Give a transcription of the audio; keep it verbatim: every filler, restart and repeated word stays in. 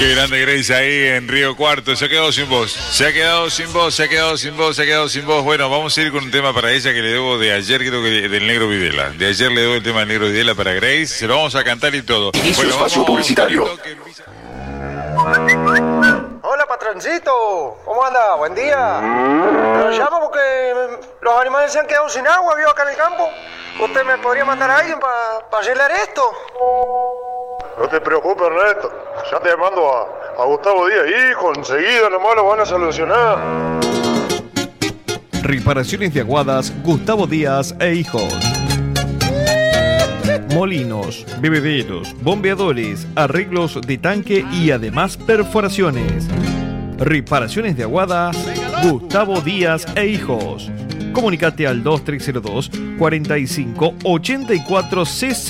Qué grande Grace ahí en Río Cuarto. Se ha quedado sin voz. Se ha quedado sin voz, se ha quedado sin voz, se ha quedado sin voz. Bueno, vamos a ir con un tema para ella que le debo de ayer, creo que del Negro Videla. De ayer le debo el tema del Negro Videla para Grace. Se lo vamos a cantar y todo. Inicio bueno, espacio publicitario. Hola, patroncito. ¿Cómo anda? Buen día. Lo llamo porque los animales se han quedado sin agua, vivo acá en el campo. ¿Usted me podría mandar a alguien para pa arreglar esto? No te preocupes, Ernesto. Ya te mando a, a Gustavo Díaz, hijo. Enseguida nomás lo van a solucionar. Reparaciones de Aguadas, Gustavo Díaz e Hijos. Molinos, bebederos, bombeadores, arreglos de tanque y además perforaciones. Reparaciones de Aguadas, Gustavo Díaz e Hijos. Comunicate al dos tres cero dos, cuatro cinco, ocho cuatro sesenta.